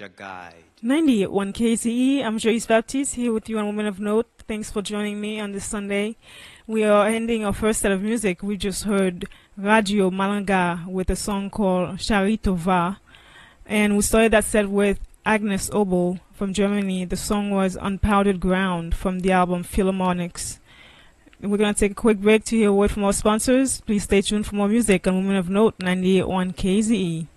a guide. 98.1 KCE. I'm Joyce Baptiste here with you on Women of Note. Thanks for joining me on this Sunday. We are ending our first set of music. We just heard Radio Malanga with a song called Charitova. And we started that set with Agnes Obel from Germany. The song was Unpowdered Ground from the album Philharmonics. We're going to take a quick break to hear a word from our sponsors. Please stay tuned for more music on Women of Note 98.1 KZE.